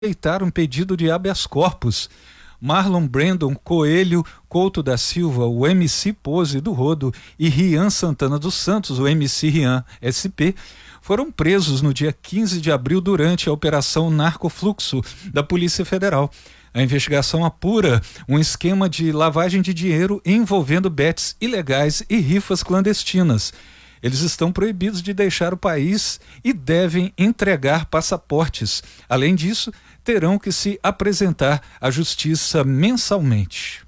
aceitar um pedido de habeas corpus. Marlon Brandon Coelho Couto da Silva, o MC Pose do Rodo, e Rian Santana dos Santos, o MC Rian SP, foram presos no dia 15 de abril durante a Operação Narcofluxo da Polícia Federal. A investigação apura um esquema de lavagem de dinheiro envolvendo bets ilegais e rifas clandestinas. Eles estão proibidos de deixar o país e devem entregar passaportes. Além disso, terão que se apresentar à justiça mensalmente.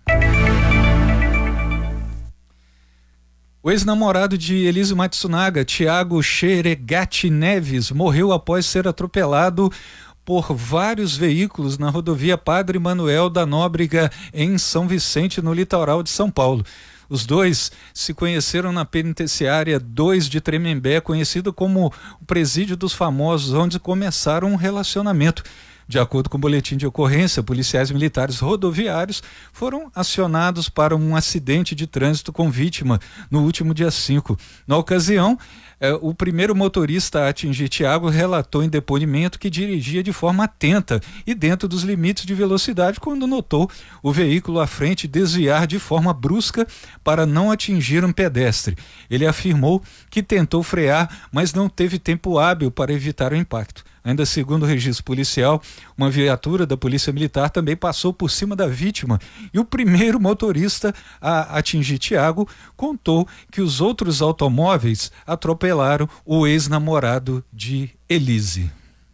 O ex-namorado de Elise Matsunaga, Thiago Xeregati Neves, morreu após ser atropelado por vários veículos na rodovia Padre Manuel da Nóbrega, em São Vicente, no litoral de São Paulo. Os dois se conheceram na penitenciária 2 de Tremembé, conhecido como o Presídio dos Famosos, onde começaram um relacionamento. De acordo com o boletim de ocorrência, policiais militares rodoviários foram acionados para um acidente de trânsito com vítima no último dia 5. Na ocasião, o primeiro motorista a atingir Thiago relatou em depoimento que dirigia de forma atenta e dentro dos limites de velocidade quando notou o veículo à frente desviar de forma brusca para não atingir um pedestre. Ele afirmou que tentou frear, mas não teve tempo hábil para evitar o impacto. Ainda segundo o registro policial, uma viatura da Polícia Militar também passou por cima da vítima e o primeiro motorista a atingir Thiago contou que os outros automóveis atropelaram o ex-namorado de Elise.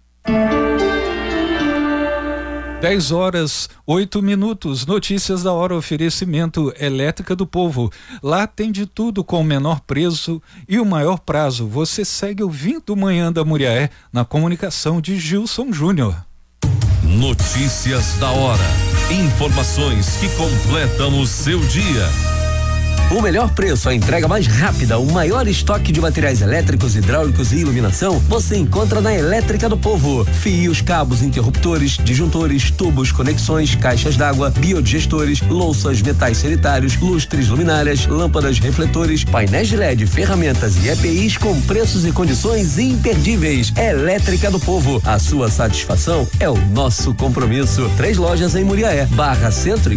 10h08, notícias da hora, oferecimento Elétrica do Povo. Lá tem de tudo com o menor preço e o maior prazo. Você segue ouvindo Manhã da Muriaé na comunicação de Gilson Júnior. Notícias da hora. Informações que completam o seu dia. O melhor preço, a entrega mais rápida, o maior estoque de materiais elétricos, hidráulicos e iluminação, você encontra na Elétrica do Povo. Fios, cabos, interruptores, disjuntores, tubos, conexões, caixas d'água, biodigestores, louças, metais sanitários, lustres, luminárias, lâmpadas, refletores, painéis de LED, ferramentas e EPIs com preços e condições imperdíveis. Elétrica do Povo, a sua satisfação é o nosso compromisso. 3 lojas em Muriaé, Barra Centro e